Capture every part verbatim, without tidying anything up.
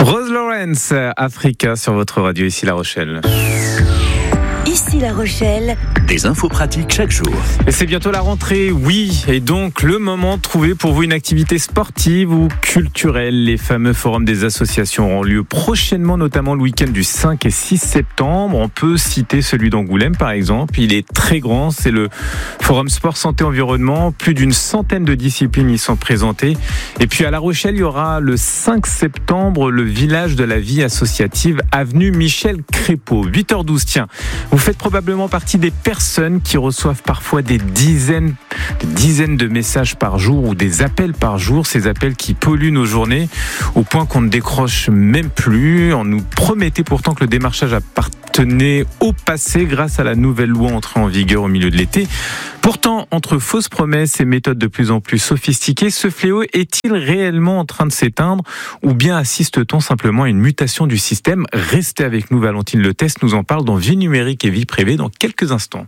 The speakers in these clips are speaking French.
Rose Lawrence, Africa sur votre radio, ici La Rochelle. Ici La Rochelle. Des infos pratiques chaque jour. Et c'est bientôt la rentrée, oui, et donc le moment de trouver pour vous une activité sportive ou culturelle. Les fameux forums des associations auront lieu prochainement, notamment le week-end du cinq et six septembre. On peut citer celui d'Angoulême par exemple. Il est très grand, c'est le forum sport santé environnement. Plus d'une centaine de disciplines y sont présentées. Et puis à La Rochelle, il y aura le cinq septembre le village de la vie associative, avenue Michel Crépeau. huit heures douze, tiens. Vous faites probablement partie des personnes qui reçoivent parfois des dizaines, des dizaines de messages par jour ou des appels par jour. Ces appels qui polluent nos journées au point qu'on ne décroche même plus. On nous promettait pourtant que le démarchage appartenait au passé grâce à la nouvelle loi entrée en vigueur au milieu de l'été. Pourtant, entre fausses promesses et méthodes de plus en plus sophistiquées, ce fléau est-il réellement en train de s'éteindre ou bien assiste-t-on simplement à une mutation du système ? Restez avec nous, Valentine Leteste nous en parle dans Vie numérique et vie privée dans quelques instants.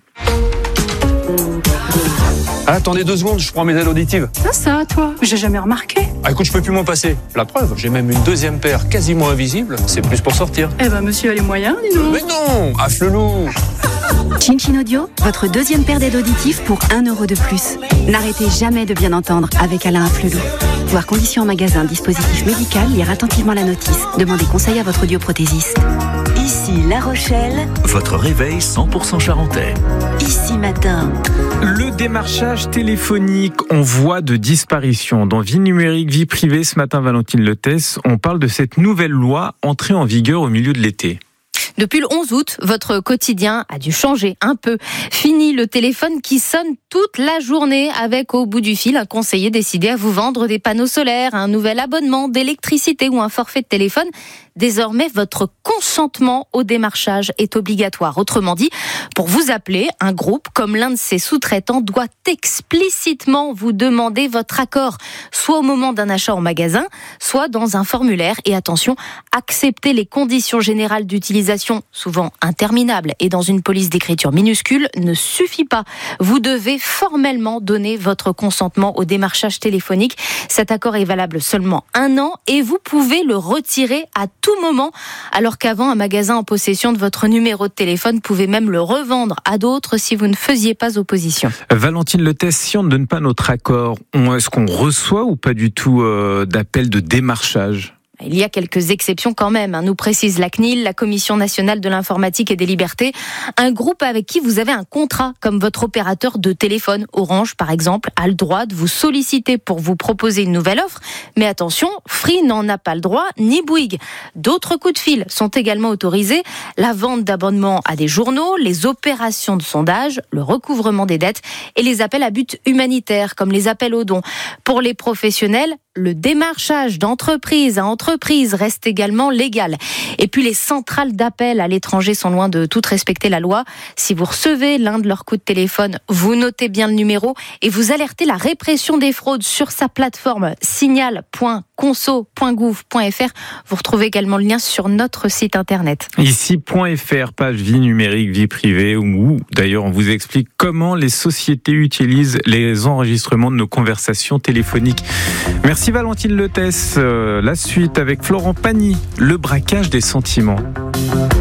Ah, attendez deux secondes, je prends mes aides auditives. Ça, ça, toi, j'ai jamais remarqué. Ah, écoute, je peux plus m'en passer. La preuve, j'ai même une deuxième paire quasiment invisible. C'est plus pour sortir. Eh ben, monsieur a les moyens, dis donc. Mais non, à Flelou. Chin Chin Audio, votre deuxième paire d'aides auditives pour un euro de plus. N'arrêtez jamais de bien entendre avec Alain Afflelou. Voir conditions en magasin, dispositif médical, lire attentivement la notice. Demandez conseil à votre audioprothésiste. Ici La Rochelle. Votre réveil cent pour cent charentais. Ici Matin. Le démarchage téléphonique en voie de disparition. Dans Vie numérique, vie privée, ce matin, Valentine Leteste, on parle de cette nouvelle loi entrée en vigueur au milieu de l'été. Depuis le onze août, votre quotidien a dû changer un peu. Fini le téléphone qui sonne toute la journée avec au bout du fil un conseiller décidé à vous vendre des panneaux solaires, un nouvel abonnement d'électricité ou un forfait de téléphone. Désormais, votre consentement au démarchage est obligatoire. Autrement dit, pour vous appeler, un groupe comme l'un de ses sous-traitants doit explicitement vous demander votre accord, soit au moment d'un achat en magasin, soit dans un formulaire. Et attention, accepter les conditions générales d'utilisation, souvent interminables, et dans une police d'écriture minuscule, ne suffit pas. Vous devez formellement donner votre consentement au démarchage téléphonique. Cet accord est valable seulement un an et vous pouvez le retirer à tout moment, alors qu'avant, un magasin en possession de votre numéro de téléphone pouvait même le revendre à d'autres si vous ne faisiez pas opposition. Valentine Leteste, si on ne donne pas notre accord, est-ce qu'on reçoit ou pas du tout euh, d'appel de démarchage ? Il y a quelques exceptions quand même, nous précise la C N I L, la Commission nationale de l'informatique et des libertés. Un groupe avec qui vous avez un contrat, comme votre opérateur de téléphone, Orange par exemple, a le droit de vous solliciter pour vous proposer une nouvelle offre. Mais attention, Free n'en a pas le droit, ni Bouygues. D'autres coups de fil sont également autorisés. La vente d'abonnements à des journaux, les opérations de sondage, le recouvrement des dettes et les appels à but humanitaire, comme les appels aux dons. Pour les professionnels, le démarchage d'entreprise à entreprise reste également légal. Et puis les centrales d'appel à l'étranger sont loin de toutes respecter la loi. Si vous recevez l'un de leurs coups de téléphone, vous notez bien le numéro et vous alertez la répression des fraudes sur sa plateforme signal point conso point gouv point f r. Vous retrouvez également le lien sur notre site internet. Ici, .fr, page vie numérique, vie privée, où d'ailleurs on vous explique comment les sociétés utilisent les enregistrements de nos conversations téléphoniques. Merci Valentine Leteste. Euh, la suite avec Florent Pagny, le braquage des sentiments.